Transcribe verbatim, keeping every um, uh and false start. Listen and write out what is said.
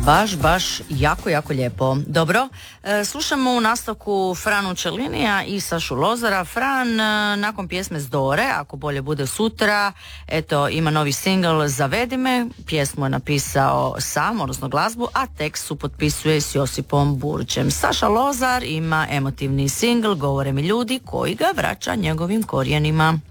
Baš, baš jako, jako lijepo. Dobro, e, slušamo u nastavku Franu Čelinija i Sašu Lozara. Fran e, nakon pjesme Zdore, Ako bolje bude sutra, eto ima novi singl Zavedi me, pjesmu je napisao sam, odnosno glazbu, a tekst su potpisuje s Josipom Burđem. Saša Lozar ima emotivni singl Govore mi ljudi koji ga vraća njegovim korijenima.